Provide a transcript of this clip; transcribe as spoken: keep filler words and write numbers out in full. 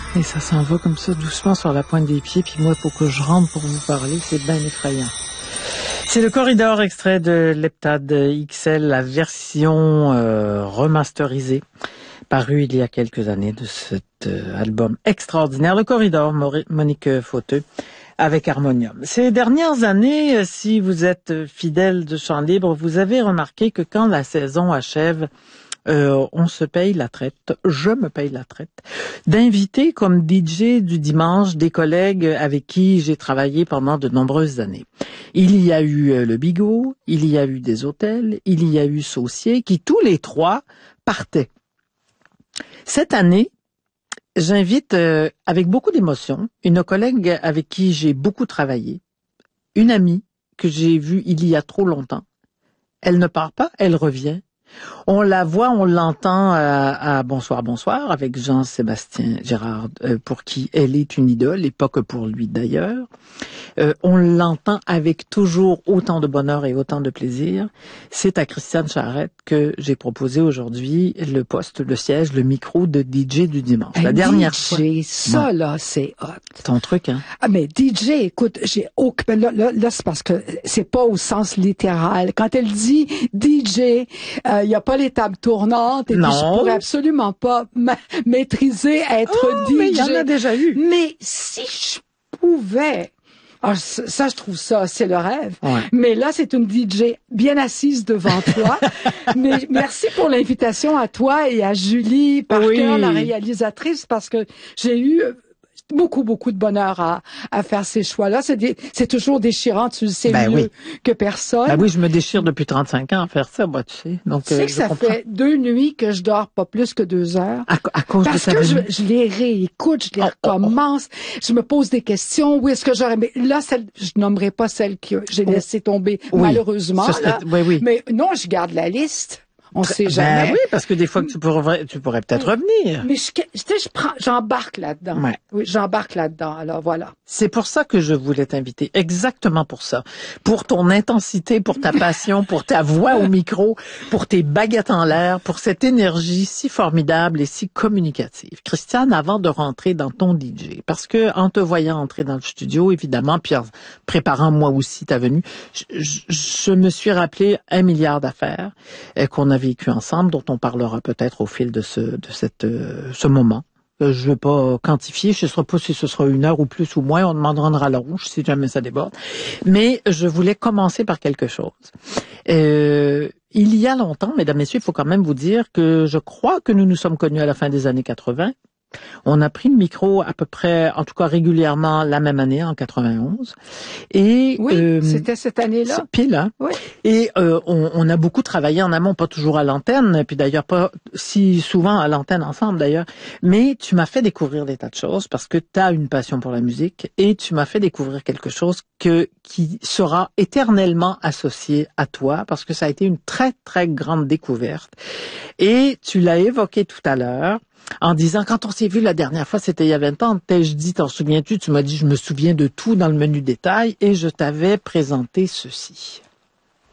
Et ça s'en va comme ça, doucement sur la pointe des pieds, puis moi, il faut que je rentre pour vous parler, c'est bien effrayant. C'est le Corridor, extrait de l'Heptade X L, la version euh, remasterisée, parue il y a quelques années de cet euh, album extraordinaire, le Corridor, Monique Fauteux, avec Harmonium. Ces dernières années, si vous êtes fidèle de Chant Libre, vous avez remarqué que quand la saison achève, Euh, on se paye la traite, je me paye la traite, d'inviter comme D J du dimanche des collègues avec qui j'ai travaillé pendant de nombreuses années. Il y a eu euh, le Bigot, il y a eu des hôtels, il y a eu Saucier, qui tous les trois partaient. Cette année, j'invite euh, avec beaucoup d'émotion une collègue avec qui j'ai beaucoup travaillé, une amie que j'ai vue il y a trop longtemps. Elle ne part pas, elle revient. On la voit, on l'entend à, à Bonsoir, Bonsoir avec Jean-Sébastien Gérard, euh, pour qui elle est une idole, et pas que pour lui d'ailleurs. Euh, on l'entend avec toujours autant de bonheur et autant de plaisir. C'est à Christiane Charette que j'ai proposé aujourd'hui le poste, le siège, le micro de D J du dimanche. Un La dernière D J, fois. ça Ouais. là, c'est hot. Ton truc, hein? Ah, mais D J, écoute, j'ai aucun, là, là, là c'est parce que c'est pas au sens littéral. Quand elle dit D J, il euh, y a pas les tables tournantes et Non. puis je pourrais absolument pas ma- maîtriser être Oh, D J. mais il y en a déjà eu. Mais si je pouvais, ah, ça, ça, je trouve ça, c'est le rêve. Ouais. Mais là, c'est une D J bien assise devant toi. Mais merci pour l'invitation à toi et à Julie Parker, Oui. la réalisatrice, parce que j'ai eu beaucoup, beaucoup de bonheur à, à faire ces choix-là. C'est, des, c'est toujours déchirant, tu le sais Ben mieux oui. que personne. Ben oui, je me déchire depuis trente-cinq ans à faire ça, moi, tu sais. Donc, Tu sais euh, que je ça comprends. fait deux nuits que je dors pas plus que deux heures. À, à cause Parce de ta que je, venue. je les réécoute, je les Oh, oh, oh. recommence, je me pose des questions. Où est-ce que j'aurais... Mais là, celle, je nommerai pas celle que j'ai Oh. laissée tomber, Oui. malheureusement. Ce serait- là. oui, oui. Mais non, je garde la liste. On sait jamais. Ben oui, parce que des fois que tu pourrais, tu pourrais peut-être revenir. Mais je, tu sais, je prends, j'embarque là-dedans. Ouais. Oui, j'embarque là-dedans. Alors voilà. C'est pour ça que je voulais t'inviter, exactement pour ça. Pour ton intensité, pour ta passion, pour ta voix au micro, pour tes baguettes en l'air, pour cette énergie si formidable et si communicative. Christiane, avant de rentrer dans ton D J, parce que en te voyant entrer dans le studio, évidemment, puis en préparant moi aussi ta venue, je, je, je me suis rappelé un milliard d'affaires euh, qu'on a vécues ensemble, dont on parlera peut-être au fil de ce, de cette, euh, ce moment. Euh, je ne vais pas quantifier, je ne sais pas si ce sera une heure ou plus ou moins, on demandera à la rouge si jamais ça déborde. Mais je voulais commencer par quelque chose. Euh, il y a longtemps, mesdames, messieurs, il faut quand même vous dire que je crois que nous nous sommes connus à la fin des années quatre-vingt. On a pris le micro à peu près, en tout cas régulièrement, la même année, en quatre-vingt-onze. Et Oui, euh, c'était cette année-là. c'est pile, hein? Oui. Et euh, on, on a beaucoup travaillé en amont, pas toujours à l'antenne, puis d'ailleurs pas si souvent à l'antenne ensemble d'ailleurs. Mais tu m'as fait découvrir des tas de choses parce que tu as une passion pour la musique et tu m'as fait découvrir quelque chose que qui sera éternellement associé à toi parce que ça a été une très très grande découverte. Et tu l'as évoqué tout à l'heure. En disant, quand on s'est vu la dernière fois, c'était il y a vingt ans, t'ai-je dit, t'en souviens-tu? Tu m'as dit, je me souviens de tout dans le menu détail et je t'avais présenté ceci.